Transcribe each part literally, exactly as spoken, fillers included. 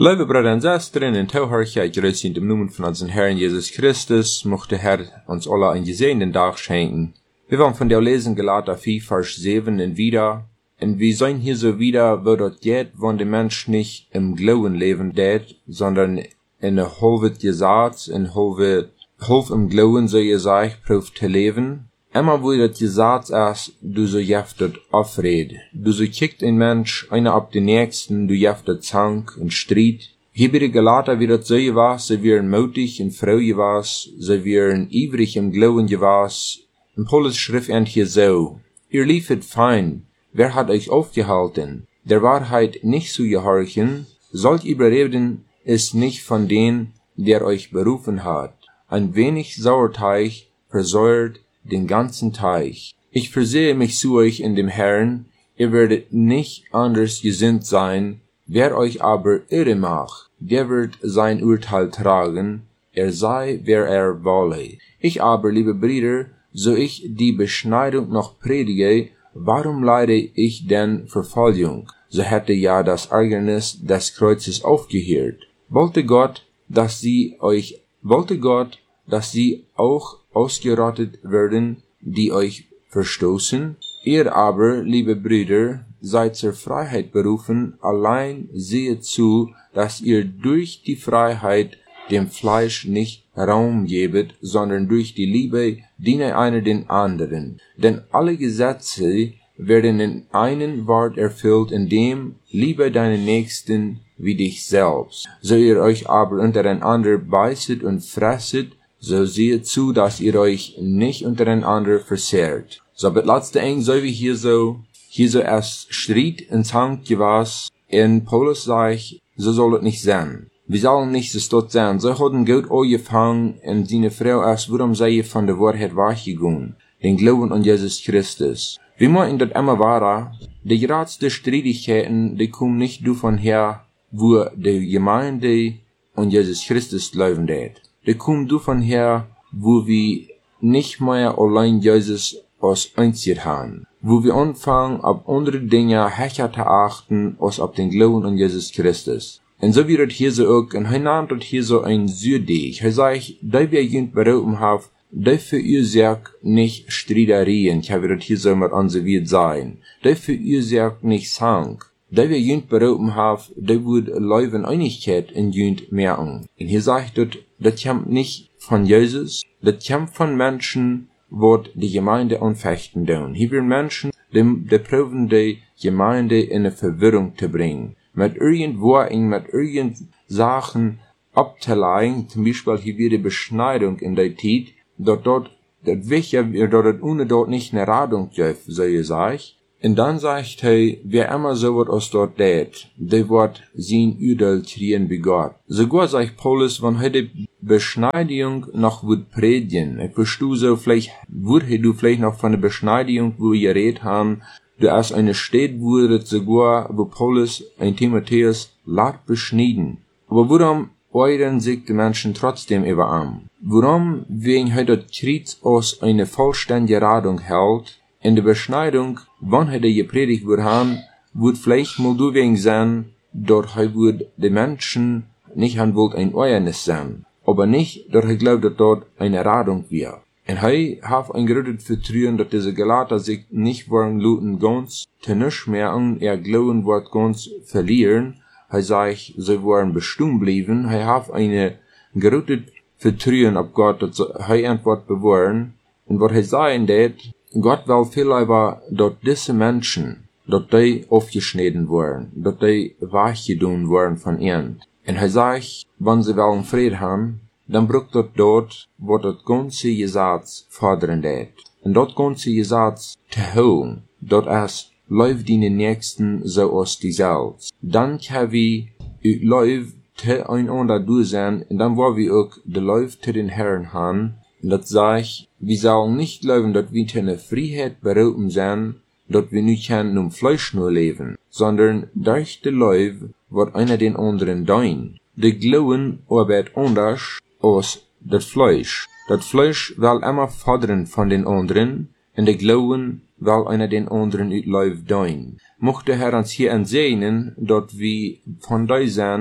Lieve Brüder und Schwestern, in Tauherrlichkeit grüß in dem Namen von unserem Herrn Jesus Christus, mochte Herr uns alle einen gesegneten Tag schenken. Wir wollen von der Lesen Galater vier, Vers sieben und wieder. Und wir sein hier so wieder, wo dort geht, wenn der Mensch nicht im Glauben leben tät, sondern in eine halbe Gesetz, in halbe, halb im Glauben, so ihr sagt, prüft zu leben. Immer wo das Gesetz ist, du so jeftet aufred. Du so kickt ein Mensch, einer ab den nächsten, du jeftet Zank und Streit. Hier bei der Galater wird das so gewas, sie wären mutig und froh gewas, sie wären ivrig im Glauben gewas. In Paulus Schrift end hier so: Ihr liefet fein, wer hat euch aufgehalten, der Wahrheit nicht zu gehorchen, sollt ihr bereden, ist nicht von dem, der euch berufen hat. Ein wenig Sauerteig versäuert den ganzen Teich. Ich versehe mich zu euch in dem Herrn, ihr werdet nicht anders gesinnt sein, wer euch aber irre macht, der wird sein Urteil tragen, er sei, wer er wolle. Ich aber, liebe Brüder, so ich die Beschneidung noch predige, warum leide ich denn Verfolgung? So hätte ja das Ärgernis des Kreuzes aufgehört. Wollte Gott, dass sie euch, wollte Gott, dass sie auch ausgerottet werden, die euch verstoßen? Ihr aber, liebe Brüder, seid zur Freiheit berufen, allein sehet zu, dass ihr durch die Freiheit dem Fleisch nicht Raum gebet, sondern durch die Liebe diene einer den anderen. Denn alle Gesetze werden in einem Wort erfüllt, in dem liebe deinen Nächsten wie dich selbst. So ihr euch aber untereinander beißet und fresset, so seht zu, dass ihr euch nicht untereinander verzehrt. So, aber letzte eng, so wie hier so, hier so erst Streit und Zank gewas, in Paulus sagt, so soll es nicht sein. Wir sollen nicht so dort sein. So haben Gott euch gefangen, und seine Frau erst, warum sei ihr von der Wahrheit weggegangen? Den Glauben an Jesus Christus. Wie man in das immer war, die geradste Streitigkeiten, die kommen nicht davon her, wo die Gemeinde an Jesus Christus glauben wird. Die kommen davon her, wo wir nicht mehr allein Jesus als einzig haben. Wo wir anfangen, auf andere Dinge höher zu achten, als auf den Glauben an Jesus Christus. Und so wird es hier so auch, und er nannte es hier so ein Südig. Er sagt, da wir jünd berufen haben, da verursacht nicht Streitereien. Ich habe das hier so mal anserviert sein. Da verursacht nicht Zank. Da wir jünd berufen haben, da wird Leuven Einigkeit in jünd merken. Und hier sagt es, das kommt nicht von Jesus, das kommt von Menschen, wo die Gemeinde anfechten tun. Hier werden Menschen, die, die proben die Gemeinde in eine Verwirrung zu bringen. Mit irgendwo, mit irgend Sachen abzuleihen, zum Beispiel hier wieder Beschneidung in der Zeit, dort, dort, dort, welche, dort, ohne dort nicht eine Radung gibt, so ihr sagt. Und dann sagt er, wer immer so wird aus dort tät, der wird sein Urteil kriegen wie Gott. Sogar sagt Paulus, wenn er die Beschneidung noch wird predigen, ich verstehe so, vielleicht, würde du vielleicht noch von der Beschneidung, wo wir geredet haben, du erst eine Stadt wurde, sogar, wo Paulus ein Timotheus lat beschneiden. Aber warum euren sich die Menschen trotzdem überarm? Warum, wegen er das Kreuz aus eine vollständige Radung hält, in der Beschneidung, wann er die gepredigt wird haben, wird vielleicht mal du wegen sein, dort er wird die Menschen nicht an wollt ein Euernis sein, aber nicht, dort er glaubt, dass dort eine Radung wird. Und er hat ein gerüttet Vertrauen, dass diese Galater sich nicht wollen luten ganz zu nichts mehr an, er glauben wird ganz verlieren. Er sagt, sie wollen bestimmt bleiben. Er hat eine gerüttet Vertrauen auf Gott, dass er Antwort bewahren. Und was er sagen wird, Gott will vielleicht, dass diese Menschen, dass die aufgeschnitten werden, dass die weggetan werden von ihnen. Und er sagt, wenn sie wollen Frieden haben, dann braucht das dort, wo das ganze Gesetz fordern wird. Und das ganze Gesetz zu holen, dort ist, läuft die Nächsten so aus die selbst. Dann kann wir, läuft zu einander durch sein, und dann wollen wir auch, die läuft zu den Herren haben. Und das sagt, wir sollen nicht glauben, dass wir in der Freiheit berufen sind, dass wir nicht um Fleisch nur leben, sondern durch die Läuf wird einer den anderen dein. Die Glauben arbeitet anders als das Fleisch. Das Fleisch will immer fordern von den anderen, und die Glauben will einer den anderen utläuft dein. Mochte Herr uns hier ansehen, dass wir von da sein,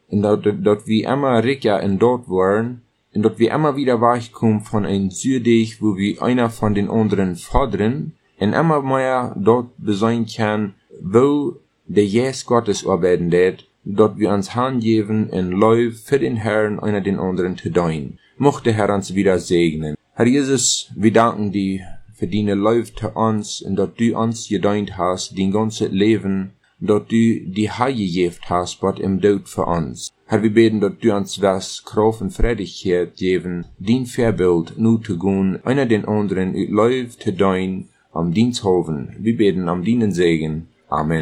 und dort, dort wir immer rickiger in dort waren, und dort wir immer wieder wegkommen von ein Südig, wo wir einer von den anderen fordern, und immer mehr dort besein kann, wo der Jesus Gottes arbeiten wird, dort wir uns hingeben in Läuf für den Herrn einer den anderen zu dienen. Mochte der Herr uns wieder segnen. Herr Jesus, wir danken dir für deine Läuf zu uns, und dort du uns gedient hast, dein ganzes Leben, dort du die Heil gegeben hast, Gott im Tod für uns. Herr, wir beten, dort du uns was Kraft und Freudigkeit geben, dein Vorbild nur zu gehen, einer den anderen Läuf zu dienen, am Diensthofen. Wir beten am deinen Segen. Amen.